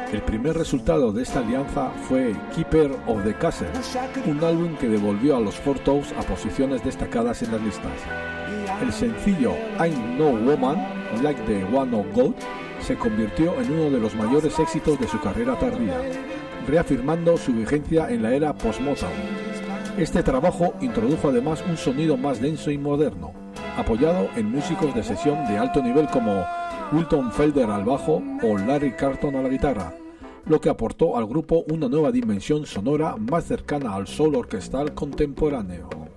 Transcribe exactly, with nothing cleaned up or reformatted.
El primer resultado de esta alianza fue Keeper of the Castle, un álbum que devolvió a los Four Toes a posiciones destacadas en las listas. El sencillo I'm No Woman, Like the One of God, se convirtió en uno de los mayores éxitos de su carrera tardía, reafirmando su vigencia en la era post-Motown. Este trabajo introdujo además un sonido más denso y moderno, apoyado en músicos de sesión de alto nivel como Wilton Felder al bajo o Larry Carlton a la guitarra, lo que aportó al grupo una nueva dimensión sonora más cercana al soul orquestal contemporáneo.